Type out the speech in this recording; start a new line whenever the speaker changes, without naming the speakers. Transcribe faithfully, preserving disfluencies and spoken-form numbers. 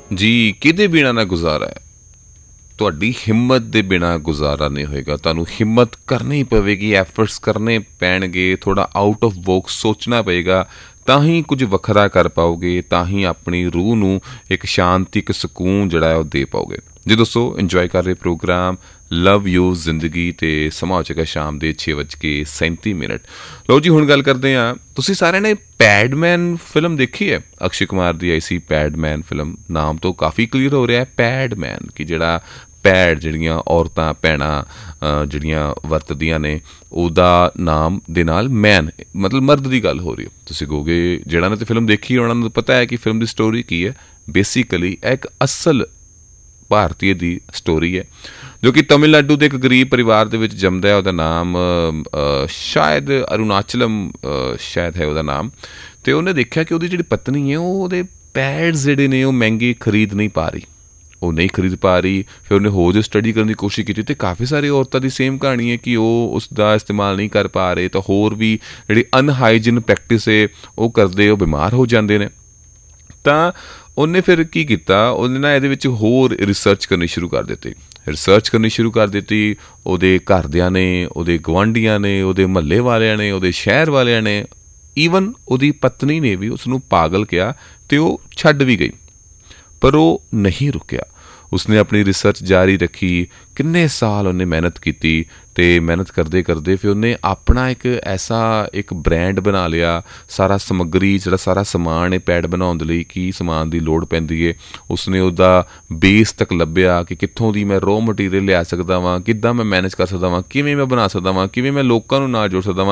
ਜੀ ਕਿਹਦੇ ਬਿਨਾਂ ਨਾ ਗੁਜ਼ਾਰਾ ਹੈ। ਤੁਹਾਡੀ ਹਿੰਮਤ ਦੇ ਬਿਨਾਂ ਗੁਜ਼ਾਰਾ ਨਹੀਂ ਹੋਏਗਾ। ਤੁਹਾਨੂੰ ਹਿੰਮਤ ਕਰਨੀ ਪਵੇਗੀ, ਐਫਰਟਸ ਕਰਨੇ ਪੈਣਗੇ, ਥੋੜ੍ਹਾ ਆਊਟ ਆਫ ਬਾਕਸ ਸੋਚਣਾ ਪਏਗਾ, ਤਾਂ ਹੀ ਕੁਝ ਵੱਖਰਾ ਕਰ ਪਾਓਗੇ, ਤਾਂ ਹੀ ਆਪਣੀ ਰੂਹ ਨੂੰ ਇੱਕ ਸ਼ਾਂਤੀ, ਇੱਕ ਸਕੂਨ ਜਿਹੜਾ ਹੈ ਉਹ ਦੇ ਪਾਓਗੇ। ਜੀ ਦੋਸਤੋ, ਇੰਜੋਏ ਕਰ ਰਹੇ ਪ੍ਰੋਗਰਾਮ ਲਵ ਯੂ ਜ਼ਿੰਦਗੀ, ਅਤੇ ਸਮਾਂ ਹੋ ਚੁੱਕਾ ਸ਼ਾਮ ਦੇ ਛੇ ਵੱਜ ਕੇ ਸੈਂਤੀ ਮਿੰਟ। ਲਓ ਜੀ, ਹੁਣ ਗੱਲ ਕਰਦੇ ਹਾਂ। ਤੁਸੀਂ ਸਾਰਿਆਂ ਨੇ ਪੈਡਮੈਨ ਫਿਲਮ ਦੇਖੀ ਹੈ? ਅਕਸ਼ੇ ਕੁਮਾਰ ਦੀ ਆਈ ਸੀ ਪੈਡਮੈਨ ਫਿਲਮ। ਨਾਮ ਤੋਂ ਕਾਫੀ ਕਲੀਅਰ ਹੋ ਰਿਹਾ ਹੈ ਪੈਡਮੈਨ, ਕਿ ਜਿਹੜਾ ਪੈਡ ਜਿਹੜੀਆਂ ਔਰਤਾਂ ਭੈਣਾਂ ਜਿਹੜੀਆਂ ਵਰਤਦੀਆਂ ਨੇ, ਉਹਦਾ ਨਾਮ ਦੇ ਨਾਲ ਮੈਨ ਮਤਲਬ ਮਰਦ ਦੀ ਗੱਲ ਹੋ ਰਹੀ ਹੈ। ਤੁਸੀਂ ਕਹੋਗੇ ਜਿਹੜਾ ਨੇ ਤਾਂ ਫਿਲਮ ਦੇਖੀ ਉਹਨਾਂ ਨੂੰ ਪਤਾ ਹੈ ਕਿ ਫਿਲਮ ਦੀ ਸਟੋਰੀ ਕੀ ਹੈ। ਬੇਸਿਕਲੀ ਇਹ ਇੱਕ ਅਸਲ ਭਾਰਤੀ ਦੀ ਸਟੋਰੀ ਹੈ, ਜੋ ਕਿ ਤਮਿਲਨਾਡੂ ਦੇ ਇੱਕ ਗਰੀਬ ਪਰਿਵਾਰ ਦੇ ਵਿੱਚ ਜੰਮਦਾ ਹੈ। ਉਹਦਾ ਨਾਮ ਸ਼ਾਇਦ ਅਰੁਣਾਚਲਮ ਸ਼ਾਇਦ ਹੈ ਉਹਦਾ ਨਾਮ। ਅਤੇ ਉਹਨੇ ਦੇਖਿਆ ਕਿ ਉਹਦੀ ਜਿਹੜੀ ਪਤਨੀ ਹੈ ਉਹ ਉਹਦੇ ਪੈਡਸ ਜਿਹੜੇ ਨੇ ਉਹ ਮਹਿੰਗੇ ਖਰੀਦ ਨਹੀਂ ਪਾ ਰਹੀ, ਉਹ ਨਹੀਂ ਖਰੀਦ ਪਾ ਰਹੀ। ਫਿਰ ਉਹਨੇ ਹੋਰ ਜੋ ਸਟੱਡੀ ਕਰਨ ਦੀ ਕੋਸ਼ਿਸ਼ ਕੀਤੀ, ਅਤੇ ਕਾਫੀ ਸਾਰੀ ਔਰਤਾਂ ਦੀ ਸੇਮ ਕਹਾਣੀ ਹੈ ਕਿ ਉਹ ਉਸ ਦਾ ਇਸਤੇਮਾਲ ਨਹੀਂ ਕਰ ਪਾ ਰਹੇ, ਤਾਂ ਹੋਰ ਵੀ ਜਿਹੜੀ ਅਨਹਾਈਜੀਨ ਪ੍ਰੈਕਟਿਸ ਹੈ ਉਹ ਕਰਦੇ, ਉਹ ਬਿਮਾਰ ਹੋ ਜਾਂਦੇ ਨੇ। ਤਾਂ ਉਹਨੇ ਫਿਰ ਕੀ ਕੀਤਾ, ਉਹਨੇ ਨਾ ਇਹਦੇ ਵਿੱਚ ਹੋਰ ਰਿਸਰਚ ਕਰਨੀ ਸ਼ੁਰੂ ਕਰ ਦਿੱਤੀ ਰਿਸਰਚ ਕਰਨੀ ਸ਼ੁਰੂ ਕਰ ਦਿੱਤੀ ਉਹਦੇ ਘਰਦਿਆਂ ਨੇ, ਉਹਦੇ ਗੁਆਂਢੀਆਂ ਨੇ, ਉਹਦੇ ਮਹੱਲੇ ਵਾਲਿਆਂ ਨੇ, ਉਹਦੇ ਸ਼ਹਿਰ ਵਾਲਿਆਂ ਨੇ, ਈਵਨ ਉਹਦੀ ਪਤਨੀ ਨੇ ਵੀ ਉਸਨੂੰ ਪਾਗਲ ਕਿਹਾ, ਅਤੇ ਉਹ ਛੱਡ ਵੀ ਗਈ। ਪਰ ਉਹ ਨਹੀਂ ਰੁਕਿਆ, ਉਸਨੇ ਆਪਣੀ ਰਿਸਰਚ ਜਾਰੀ ਰੱਖੀ। ਕਿੰਨੇ ਸਾਲ ਉਹਨੇ ਮਿਹਨਤ ਕੀਤੀ, ਅਤੇ ਮਿਹਨਤ ਕਰਦੇ ਕਰਦੇ ਫਿਰ ਉਹਨੇ ਆਪਣਾ ਇੱਕ ਐਸਾ ਇੱਕ ਬ੍ਰੈਂਡ ਬਣਾ ਲਿਆ। ਸਾਰਾ ਸਮੱਗਰੀ, ਜਿਹੜਾ ਸਾਰਾ ਸਮਾਨ ਹੈ ਪੈਡ ਬਣਾਉਣ ਦੇ ਲਈ, ਕੀ ਸਮਾਨ ਦੀ ਲੋੜ ਪੈਂਦੀ ਹੈ, ਉਸਨੇ ਉਹਦਾ ਬੇਸ ਤੱਕ ਲੱਭਿਆ ਕਿ ਕਿੱਥੋਂ ਦੀ ਮੈਂ ਰੋ ਮਟੀਰੀਅਲ ਲਿਆ ਸਕਦਾ ਵਾਂ, ਕਿੱਦਾਂ ਮੈਂ ਮੈਨੇਜ ਕਰ ਸਕਦਾ ਵਾਂ, ਕਿਵੇਂ ਮੈਂ ਬਣਾ ਸਕਦਾ ਵਾਂ, ਕਿਵੇਂ ਮੈਂ ਲੋਕਾਂ ਨੂੰ ਨਾਲ ਜੋੜ ਸਕਦਾ ਵਾਂ।